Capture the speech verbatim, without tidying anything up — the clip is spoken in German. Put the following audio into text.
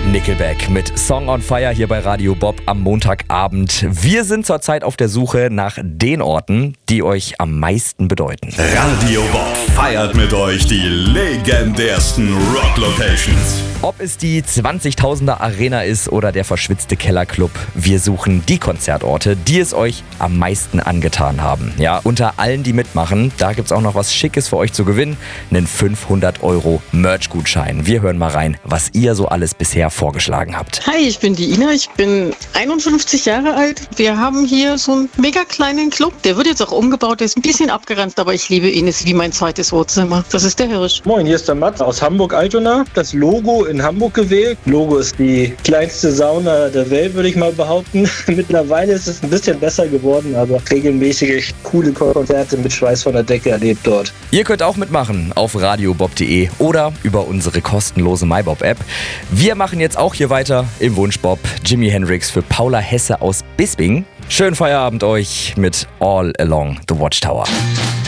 Nickelback mit Song on Fire hier bei Radio Bob am Montagabend. Wir sind zurzeit auf der Suche nach den Orten, die euch am meisten bedeuten. Radio Bob feiert mit euch die legendärsten Rock-Locations. Ob es die zwanzigtausender Arena ist oder der verschwitzte Kellerclub, wir suchen die Konzertorte, die es euch am meisten angetan haben. Ja, unter allen, die mitmachen, da gibt's auch noch was Schickes für euch zu gewinnen, einen fünfhundert Euro Merch-Gutschein. Wir hören mal rein, was ihr so alles bisher vorgeschlagen habt. Hi, ich bin die Ina, ich bin einundfünfzig Jahre alt. Wir haben hier so einen mega kleinen Club, der wird jetzt auch umgebaut, der ist ein bisschen abgeranzt, aber ich liebe ihn, ist wie mein zweites Wohnzimmer. Das ist der Hirsch. Moin, hier ist der Matt aus Hamburg-Altona. Das Logo in Hamburg gewählt. Logo ist die kleinste Sauna der Welt, würde ich mal behaupten. Mittlerweile ist es ein bisschen besser geworden, aber regelmäßig coole Konzerte mit Schweiß von der Decke erlebt dort. Ihr könnt auch mitmachen auf radiobob punkt de oder über unsere kostenlose MyBob-App. Wir machen jetzt auch hier weiter im Wunschbob. Jimi Hendrix für Paula Hesse aus Bisping. Schönen Feierabend euch mit All Along the Watchtower.